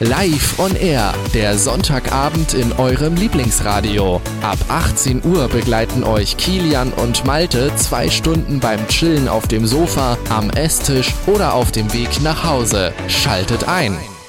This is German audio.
Live on Air, der Sonntagabend in eurem Lieblingsradio. Ab 18 Uhr begleiten euch Kilian und Malte 2 Stunden beim Chillen auf dem Sofa, am Esstisch oder auf dem Weg nach Hause. Schaltet ein!